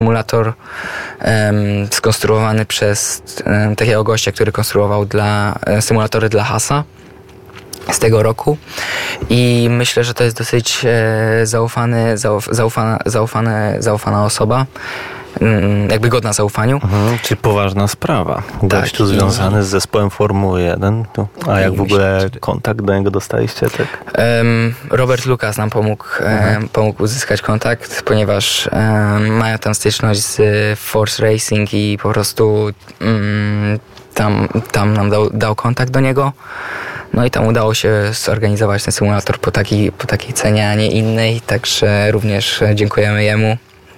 Symulator skonstruowany przez takiego gościa, który konstruował symulatory dla z tego roku i myślę, że to jest dosyć zaufana osoba, jakby godna zaufaniu. Czyli poważna sprawa. Gościu związany z zespołem Formuły 1. A jak w ogóle kontakt do niego dostaliście? Tak? Robert Lucas nam pomógł uzyskać kontakt, ponieważ mają tam styczność z Force Racing i po prostu tam nam dał kontakt do niego. No i tam udało się zorganizować ten symulator po takiej cenie, a nie innej, także również dziękujemy jemu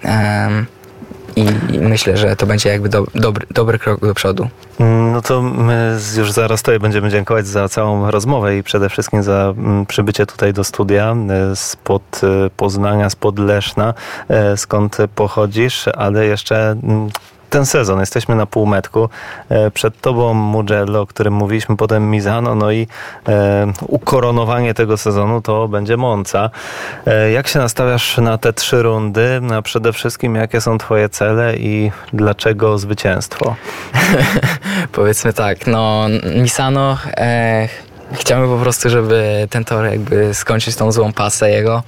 i myślę, że to będzie jakby dobry krok do przodu. No to my już zaraz Tobie będziemy dziękować za całą rozmowę i przede wszystkim za przybycie tutaj do studia spod Poznania, spod Leszna, skąd pochodzisz, ale jeszcze ten sezon, jesteśmy na półmetku. Przed Tobą Mugello, o którym mówiliśmy, potem Misano, no i ukoronowanie tego sezonu to będzie Monza. Jak się nastawiasz na te 3 rundy? A przede wszystkim, jakie są Twoje cele i dlaczego zwycięstwo? Powiedzmy tak, Misano... Chciałbym po prostu, żeby ten tor jakby skończyć tą złą pasę jego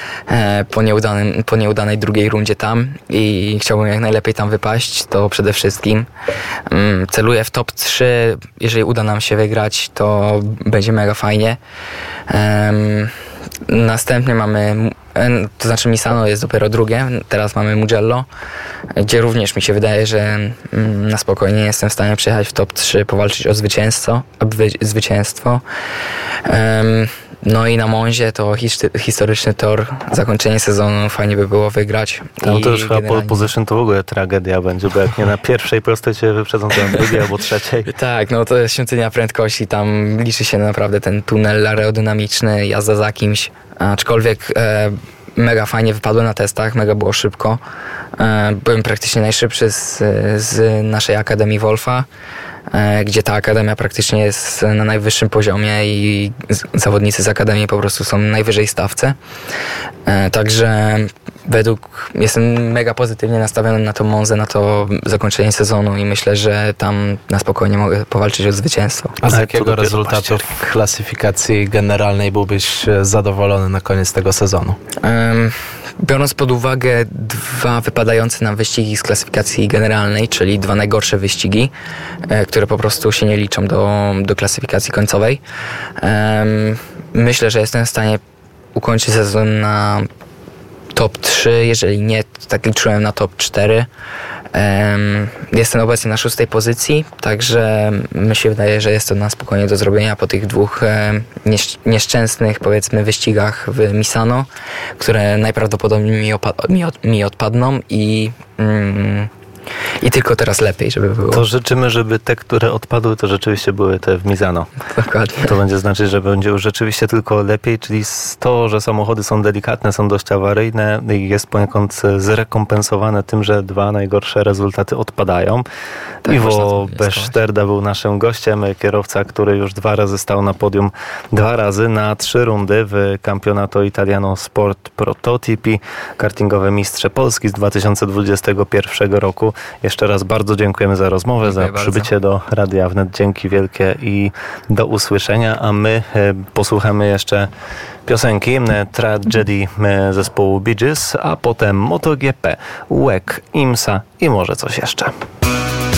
po nieudanej drugiej rundzie tam i chciałbym jak najlepiej tam wypaść, to przede wszystkim. Celuję w top 3, jeżeli uda nam się wygrać, to będzie mega fajnie. Następnie mamy, to znaczy Misano jest dopiero drugie, teraz mamy Mugello, gdzie również mi się wydaje, że na spokojnie jestem w stanie przyjechać w top 3, powalczyć o zwycięstwo. No i na Monzie to historyczny tor, zakończenie sezonu, fajnie by było wygrać. Tam to już chyba pole position to w ogóle tragedia będzie, bo jak nie na pierwszej prostej cię wyprzedzą, to na drugiej albo trzeciej. Tak, to jest świątynia prędkości, tam liczy się naprawdę ten tunel aerodynamiczny, jazda za kimś, aczkolwiek mega fajnie wypadłem na testach, mega było szybko. Byłem praktycznie najszybszy z naszej Akademii Wolfa, gdzie ta akademia praktycznie jest na najwyższym poziomie i zawodnicy z akademii po prostu są najwyżej stawce. Także jestem mega pozytywnie nastawiony na tą Monzę, na to zakończenie sezonu i myślę, że tam na spokojnie mogę powalczyć o zwycięstwo. A z jakiego rezultatu w klasyfikacji generalnej byłbyś zadowolony na koniec tego sezonu? Biorąc pod uwagę 2 wypadające nam wyścigi z klasyfikacji generalnej, czyli 2 najgorsze wyścigi, które po prostu się nie liczą do klasyfikacji końcowej, myślę, że jestem w stanie ukończyć sezon na top 3, jeżeli nie, to tak liczyłem na top 4. Jestem obecnie na 6. pozycji, także mi się wydaje, że jest to na spokojnie do zrobienia po tych 2 nieszczęsnych, powiedzmy, wyścigach w Misano, które najprawdopodobniej mi odpadną i tylko teraz lepiej, żeby było. To życzymy, żeby te, które odpadły, to rzeczywiście były te w Misano. Dokładnie. To będzie znaczyć, że będzie już rzeczywiście tylko lepiej, czyli to, że samochody są delikatne, są dość awaryjne i jest poniekąd zrekompensowane tym, że 2 najgorsze rezultaty odpadają. Tak, Iwo Beszterda był naszym gościem, kierowca, który już 2 razy stał na podium, 2 razy na 3 rundy w Campionato Italiano Sport Prototipi, kartingowe mistrze Polski z 2021 roku. Jeszcze raz bardzo dziękujemy za rozmowę, za przybycie do Radia Wnet. Dzięki wielkie i do usłyszenia, a my posłuchamy jeszcze piosenki Tragedy zespołu Bee Gees, a potem MotoGP, WEC, IMSA i może coś jeszcze.